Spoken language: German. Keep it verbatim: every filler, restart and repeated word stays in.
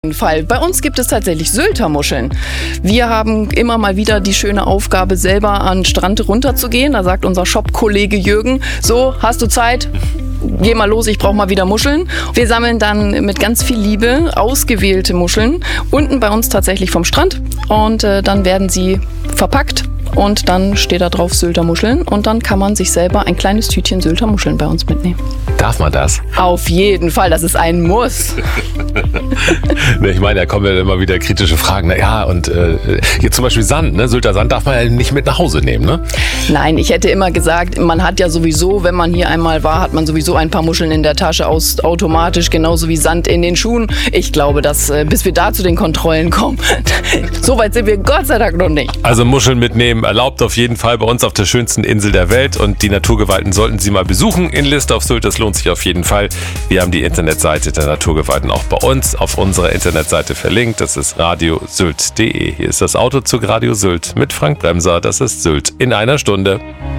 Fall. Bei uns gibt es tatsächlich Sylter Muscheln. Wir haben immer mal wieder die schöne Aufgabe, selber an den Strand runterzugehen. Da sagt unser Shop-Kollege Jürgen, so, hast du Zeit? Geh mal los, ich brauche mal wieder Muscheln. Wir sammeln dann mit ganz viel Liebe ausgewählte Muscheln unten bei uns tatsächlich vom Strand und äh, dann werden sie verpackt. Und dann steht da drauf Sylter Muscheln und dann kann man sich selber ein kleines Tütchen Sylter Muscheln bei uns mitnehmen. Darf man das? Auf jeden Fall, das ist ein Muss. Ich meine, da kommen ja immer wieder kritische Fragen. Na ja, und äh, hier zum Beispiel Sand, ne? Sylter Sand darf man ja nicht mit nach Hause nehmen, ne? Nein, ich hätte immer gesagt, man hat ja sowieso, wenn man hier einmal war, hat man sowieso ein paar Muscheln in der Tasche aus, automatisch, genauso wie Sand in den Schuhen. Ich glaube, dass äh, bis wir da zu den Kontrollen kommen, so weit sind wir Gott sei Dank noch nicht. Also Muscheln mitnehmen erlaubt auf jeden Fall bei uns auf der schönsten Insel der Welt und die Naturgewalten sollten Sie mal besuchen in List auf Sylt, das lohnt sich auf jeden Fall. Wir haben die Internetseite der Naturgewalten auch bei uns auf unserer Internetseite verlinkt, das ist radio sylt punkt de. Hier ist das Auto zu Radio Sylt mit Frank Bremser, das ist Sylt in einer Stunde.